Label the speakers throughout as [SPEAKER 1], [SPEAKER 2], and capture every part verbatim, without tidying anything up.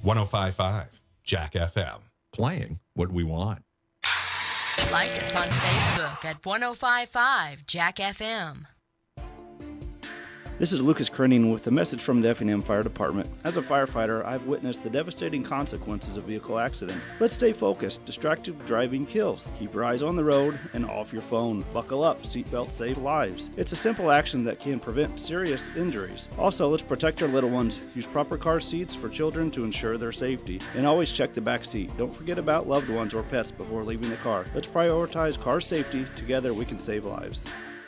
[SPEAKER 1] one oh five point five Jack F M. Playing what we want.
[SPEAKER 2] Like us on Facebook at one oh five point five Jack F M.
[SPEAKER 3] This is Lucas Krenning with a message from the Effingham Fire Department. As a firefighter, I've witnessed the devastating consequences of vehicle accidents. Let's stay focused. Distracted driving kills. Keep your eyes on the road and off your phone. Buckle up. Seatbelts save lives. It's a simple action that can prevent serious injuries. Also, let's protect our little ones. Use proper car seats for children to ensure their safety. And always check the back seat. Don't forget about loved ones or pets before leaving the car. Let's prioritize car safety. Together, we can save lives.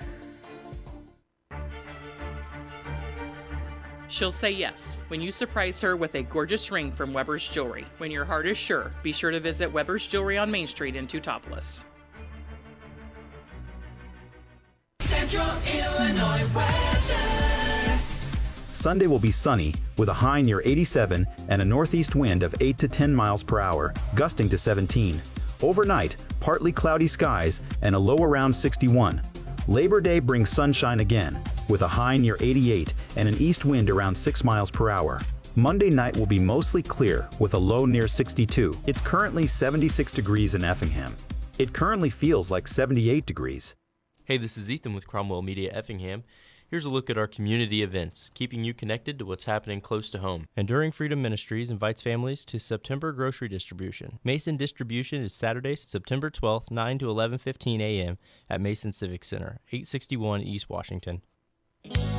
[SPEAKER 4] She'll say yes when you surprise her with a gorgeous ring from Weber's Jewelry. When your heart is sure, be sure to visit Weber's Jewelry on Main Street in Teutopolis.
[SPEAKER 5] Central Illinois weather.
[SPEAKER 6] Sunday will be sunny with a high near eighty-seven and a northeast wind of eight to ten miles per hour, gusting to seventeen. Overnight, partly cloudy skies and a low around sixty-one. Labor Day brings sunshine again, with a high near eighty-eight and an east wind around six miles per hour. Monday night will be mostly clear with a low near sixty-two. It's currently seventy-six degrees in Effingham. It currently feels like seventy-eight degrees.
[SPEAKER 7] Hey, this is Ethan with Cromwell Media Effingham. Here's a look at our community events, keeping you connected to what's happening close to home. Enduring Freedom Ministries invites families to September grocery distribution. Mason distribution is Saturday, September twelfth, nine to eleven fifteen a.m. at Mason Civic Center, eight sixty-one East Washington.